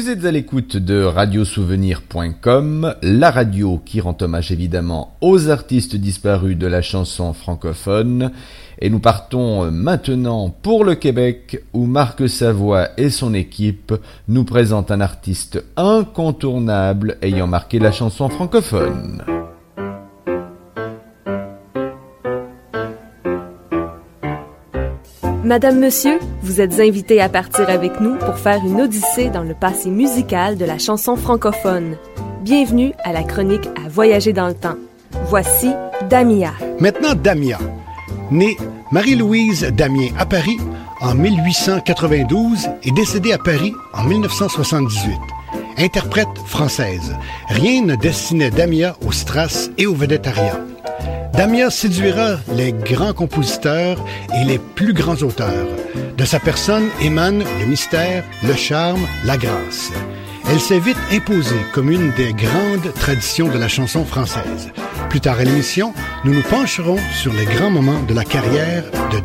Vous êtes à l'écoute de radiosouvenir.com, la radio qui rend hommage évidemment aux artistes disparus de la chanson francophone. Et nous partons maintenant pour le Québec où Marc Savoie et son équipe nous présentent un artiste incontournable ayant marqué la chanson francophone. Madame, Monsieur, vous êtes invités à partir avec nous pour faire une odyssée dans le passé musical de la chanson francophone. Bienvenue à la chronique à voyager dans le temps. Voici Damia. Maintenant, Damia. Née Marie-Louise Damien à Paris en 1892 et décédée à Paris en 1978. Interprète française. Rien ne destinait Damia au strass et au vedettariat. Damia séduira les grands compositeurs et les plus grands auteurs. De sa personne émanent le mystère, le charme, la grâce. Elle s'est vite imposée comme une des grandes traditions de la chanson française. Plus tard à l'émission, nous nous pencherons sur les grands moments de la carrière de